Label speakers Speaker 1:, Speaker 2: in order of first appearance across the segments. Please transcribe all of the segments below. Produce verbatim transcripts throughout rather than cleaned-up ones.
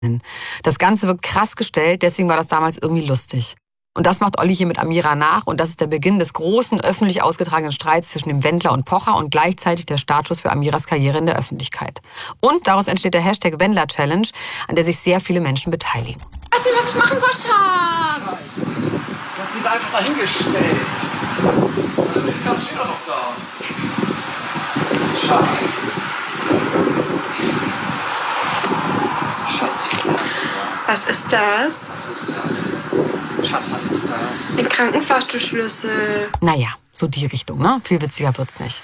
Speaker 1: Das Ganze wirkt krass gestellt, deswegen war das damals irgendwie lustig. Und das macht Olli hier mit Amira nach und das ist der Beginn des großen, öffentlich ausgetragenen Streits zwischen dem Wendler und Pocher und gleichzeitig der Startschuss für Amiras Karriere in der Öffentlichkeit. Und daraus entsteht der Hashtag Wendler Challenge, an der sich sehr viele Menschen beteiligen.
Speaker 2: Weißt du, was ich machen soll, Schatz?
Speaker 3: Du hast ihn einfach dahingestellt. Das steht doch noch da. Schatz. Schatz, ich bin ernst.
Speaker 2: Was ist das?
Speaker 3: Was ist das? Schatz, was ist das?
Speaker 2: Ein Krankenfahrstuhlschlüssel.
Speaker 1: Naja, so die Richtung, ne? Viel witziger wird's nicht.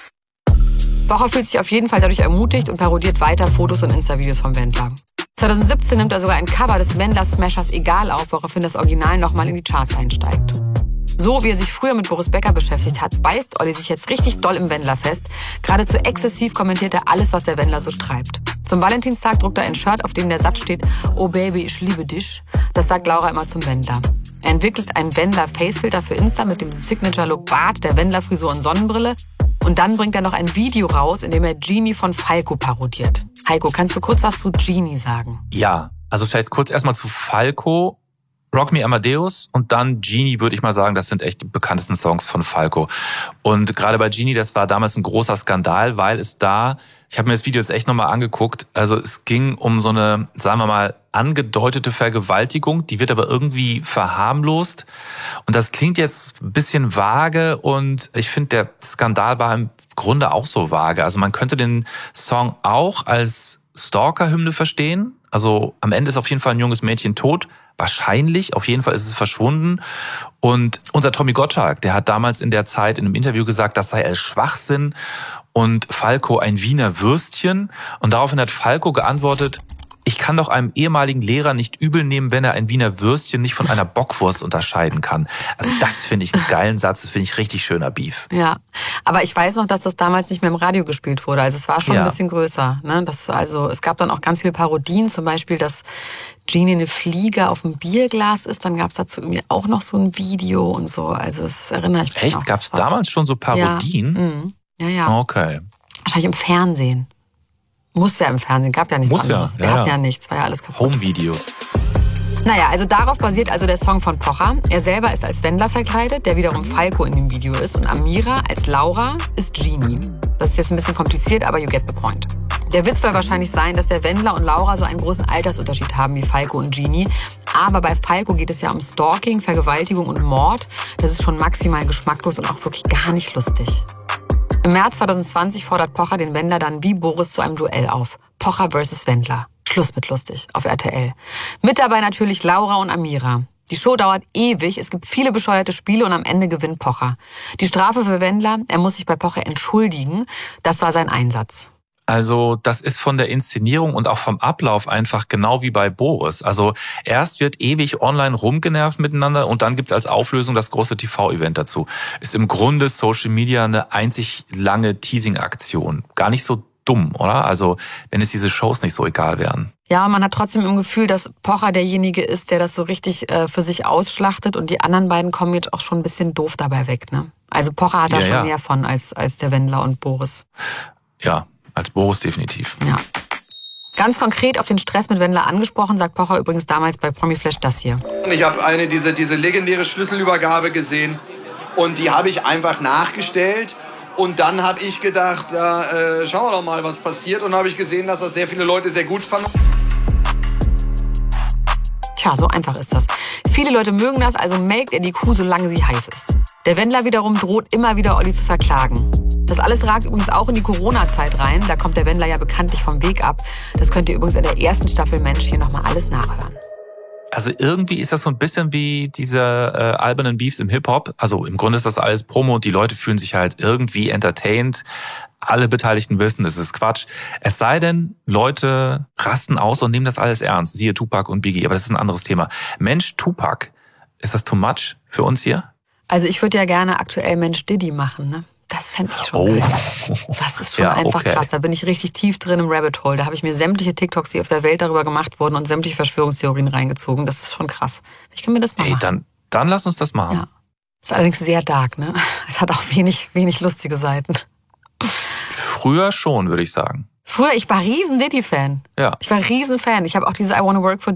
Speaker 1: Pocher fühlt sich auf jeden Fall dadurch ermutigt und parodiert weiter Fotos und Insta-Videos vom Wendler. zwanzig siebzehn nimmt er sogar ein Cover des Wendler-Smashers Egal auf, woraufhin das Original nochmal in die Charts einsteigt. So wie er sich früher mit Boris Becker beschäftigt hat, beißt Olli sich jetzt richtig doll im Wendler fest. Geradezu exzessiv kommentiert er alles, was der Wendler so treibt. Zum Valentinstag druckt er ein Shirt, auf dem der Satz steht, oh Baby, ich liebe dich. Das sagt Laura immer zum Wendler. Er entwickelt einen Wendler-Facefilter für Insta mit dem Signature-Look Bart, der Wendler-Frisur und Sonnenbrille. Und dann bringt er noch ein Video raus, in dem er Genie von Falco parodiert. Heiko, kannst du kurz was zu Genie sagen?
Speaker 4: Ja, also vielleicht kurz erstmal zu Falco. Rock Me Amadeus und dann Genie, würde ich mal sagen, das sind echt die bekanntesten Songs von Falco. Und gerade bei Genie, das war damals ein großer Skandal, weil es da, ich habe mir das Video jetzt echt nochmal angeguckt, also es ging um so eine, sagen wir mal, angedeutete Vergewaltigung, die wird aber irgendwie verharmlost. Und das klingt jetzt ein bisschen vage und ich finde, der Skandal war im Grunde auch so vage. Also man könnte den Song auch als Stalker-Hymne verstehen. Also am Ende ist auf jeden Fall ein junges Mädchen tot. Wahrscheinlich, auf jeden Fall ist es verschwunden. Und unser Tommy Gottschalk, der hat damals in der Zeit in einem Interview gesagt, das sei als Schwachsinn und Falco ein Wiener Würstchen. Und daraufhin hat Falco geantwortet, ich kann doch einem ehemaligen Lehrer nicht übel nehmen, wenn er ein Wiener Würstchen nicht von einer Bockwurst unterscheiden kann. Also das finde ich einen geilen Satz, das finde ich richtig schöner Beef.
Speaker 1: Ja, aber ich weiß noch, dass das damals nicht mehr im Radio gespielt wurde. Also es war schon
Speaker 4: ja.
Speaker 1: ein bisschen größer. Ne? Das, also es gab dann auch ganz viele Parodien, zum Beispiel, dass Genie eine Fliege auf dem Bierglas ist. Dann gab es dazu irgendwie auch noch so ein Video und so. Also das erinnere ich mich
Speaker 4: Echt?
Speaker 1: noch.
Speaker 4: Gab es damals schon so Parodien?
Speaker 1: Ja, mhm. ja, ja.
Speaker 4: Okay.
Speaker 1: Wahrscheinlich im Fernsehen. Muss ja im Fernsehen, gab ja nichts
Speaker 4: Muss
Speaker 1: anderes.
Speaker 4: Ja,
Speaker 1: Er
Speaker 4: ja,
Speaker 1: hat
Speaker 4: ja.
Speaker 1: ja nichts, war ja alles kaputt.
Speaker 4: Home-Videos.
Speaker 1: Naja, also darauf basiert also der Song von Pocher. Er selber ist als Wendler verkleidet, der wiederum Falco in dem Video ist. Und Amira als Laura ist Genie. Das ist jetzt ein bisschen kompliziert, aber you get the point. Der Witz soll wahrscheinlich sein, dass der Wendler und Laura so einen großen Altersunterschied haben wie Falco und Genie. Aber bei Falco geht es ja um Stalking, Vergewaltigung und Mord. Das ist schon maximal geschmacklos und auch wirklich gar nicht lustig. Im März zwanzig zwanzig fordert Pocher den Wendler dann wie Boris zu einem Duell auf. Pocher versus Wendler. Schluss mit lustig auf R T L. Mit dabei natürlich Laura und Amira. Die Show dauert ewig, es gibt viele bescheuerte Spiele und am Ende gewinnt Pocher. Die Strafe für Wendler, er muss sich bei Pocher entschuldigen. Das war sein Einsatz.
Speaker 4: Also das ist von der Inszenierung und auch vom Ablauf einfach genau wie bei Boris. Also erst wird ewig online rumgenervt miteinander und dann gibt's als Auflösung das große T V-Event dazu. Ist im Grunde Social Media eine einzig lange Teasing-Aktion. Gar nicht so dumm, oder? Also wenn es diese Shows nicht so egal wären.
Speaker 1: Ja, man hat trotzdem im Gefühl, dass Pocher derjenige ist, der das so richtig äh, für sich ausschlachtet und die anderen beiden kommen jetzt auch schon ein bisschen doof dabei weg, ne? Also Pocher hat da
Speaker 4: ja,
Speaker 1: schon
Speaker 4: ja.
Speaker 1: mehr von als, als der Wendler und Boris.
Speaker 4: Ja, als Boris definitiv.
Speaker 1: Ja. Ganz konkret auf den Stress mit Wendler angesprochen, sagt Pocher übrigens damals bei Promiflash das hier.
Speaker 3: Ich habe eine diese, diese legendäre Schlüsselübergabe gesehen und die habe ich einfach nachgestellt. Und dann habe ich gedacht, ja, äh, schauen wir doch mal, was passiert. Und habe ich gesehen, dass das sehr viele Leute sehr gut fanden.
Speaker 1: Tja, so einfach ist das. Viele Leute mögen das, also melkt er die Kuh, solange sie heiß ist. Der Wendler wiederum droht immer wieder, Olli zu verklagen. Das alles ragt übrigens auch in die Corona-Zeit rein. Da kommt der Wendler ja bekanntlich vom Weg ab. Das könnt ihr übrigens in der ersten Staffel Mensch hier nochmal alles nachhören.
Speaker 4: Also irgendwie ist das so ein bisschen wie diese äh, albernen Beefs im Hip-Hop. Also im Grunde ist das alles Promo und die Leute fühlen sich halt irgendwie entertained. Alle Beteiligten wissen, es ist Quatsch. Es sei denn, Leute rasten aus und nehmen das alles ernst. Siehe Tupac und Biggie, aber das ist ein anderes Thema. Mensch, Tupac, ist das too much für uns hier?
Speaker 1: Also ich würde ja gerne aktuell Mensch Diddy machen, ne? Das fände ich schon
Speaker 4: oh.
Speaker 1: geil. Das ist schon
Speaker 4: ja,
Speaker 1: einfach
Speaker 4: okay.
Speaker 1: krass. Da bin ich richtig tief drin im Rabbit Hole. Da habe ich mir sämtliche TikToks, die auf der Welt darüber gemacht wurden und sämtliche Verschwörungstheorien reingezogen. Das ist schon krass. Ich kann mir das mal
Speaker 4: Ey,
Speaker 1: machen.
Speaker 4: dann, dann lass uns das machen.
Speaker 1: Ja. Ist allerdings sehr dark, ne? Es hat auch wenig, wenig lustige Seiten.
Speaker 4: Früher schon, würde ich sagen.
Speaker 1: Früher, ich war riesen Diddy-Fan.
Speaker 4: Ja.
Speaker 1: Ich war riesen Fan. Ich habe auch diese I Wanna Work for